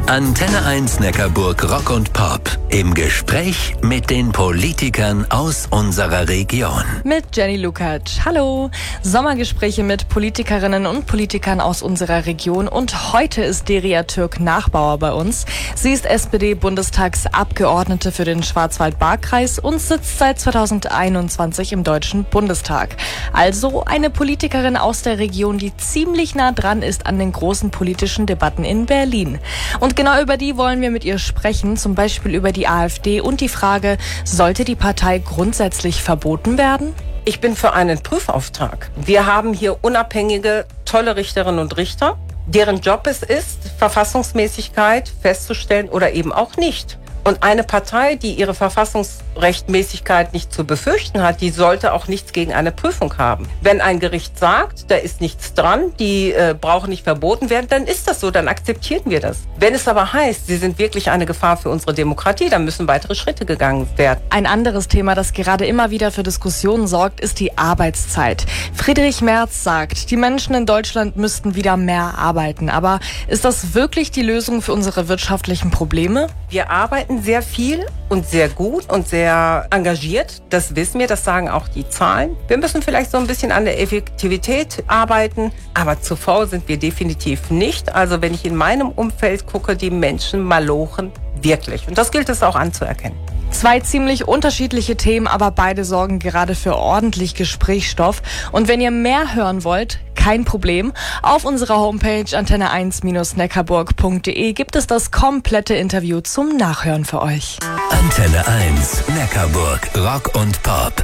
Antenne 1 Neckarburg Rock und Pop. Im Gespräch mit den Politikern aus unserer Region. Mit Jenny Lukacs. Hallo. Sommergespräche mit Politikerinnen und Politikern aus unserer Region. Und heute ist Derya Türk-Nachbauer bei uns. Sie ist SPD-Bundestagsabgeordnete für den Schwarzwald-Baar-Kreis und sitzt seit 2021 im Deutschen Bundestag. Also eine Politikerin aus der Region, die ziemlich nah dran ist an den großen politischen Debatten in Berlin. Und genau über die wollen wir mit ihr sprechen, zum Beispiel über die AfD und die Frage, sollte die Partei grundsätzlich verboten werden? Ich bin für einen Prüfauftrag. Wir haben hier unabhängige, tolle Richterinnen und Richter, deren Job es ist, Verfassungsmäßigkeit festzustellen oder eben auch nicht. Und eine Partei, die ihre Verfassungsrechtmäßigkeit nicht zu befürchten hat, die sollte auch nichts gegen eine Prüfung haben. Wenn ein Gericht sagt, da ist nichts dran, die brauchen nicht verboten werden, dann ist das so, dann akzeptieren wir das. Wenn es aber heißt, sie sind wirklich eine Gefahr für unsere Demokratie, dann müssen weitere Schritte gegangen werden. Ein anderes Thema, das gerade immer wieder für Diskussionen sorgt, ist die Arbeitszeit. Friedrich Merz sagt, die Menschen in Deutschland müssten wieder mehr arbeiten. Aber ist das wirklich die Lösung für unsere wirtschaftlichen Probleme? Wir arbeiten sehr viel und sehr gut und sehr engagiert. Das wissen wir, das sagen auch die Zahlen. Wir müssen vielleicht so ein bisschen an der Effektivität arbeiten, aber zu faul sind wir definitiv nicht. Also wenn ich in meinem Umfeld gucke, die Menschen malochen wirklich. Und das gilt es auch anzuerkennen. Zwei ziemlich unterschiedliche Themen, aber beide sorgen gerade für ordentlich Gesprächsstoff. Und wenn ihr mehr hören wollt, kein Problem. Auf unserer Homepage antenne1-neckarburg.de gibt es das komplette Interview zum Nachhören für euch. Antenne 1 Neckarburg Rock und Pop.